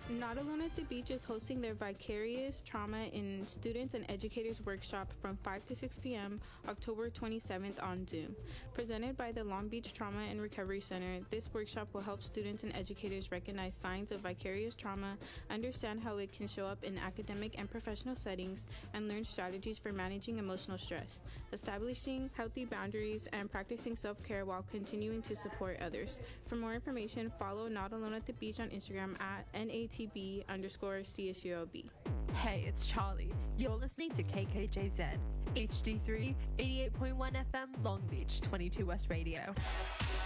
Not Alone at the Beach is hosting their Vicarious Trauma in Students and Educators Workshop from 5 to 6 p.m. October 27th on Zoom. Presented by the Long Beach Trauma and Recovery Center, this workshop will help students and educators recognize signs of vicarious trauma, understand how it can show up in academic and professional settings, and learn strategies for managing emotional stress, establishing healthy boundaries, and practicing self-care while continuing to support others. For more information, follow Not Alone at the Beach on Instagram at NATB_CSULB. Hey, it's Charlie. You're listening to KKJZ, HD3, 88.1 FM, Long Beach, 22 West Radio.